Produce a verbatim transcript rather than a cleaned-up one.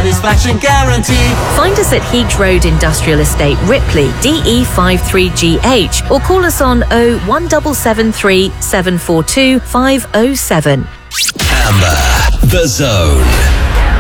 satisfaction guarantee. Find us at Heath Road Industrial Estate, Ripley, D E five three G H, or call us on oh one seven seven three seven four two five oh seven. Amber, The Zone.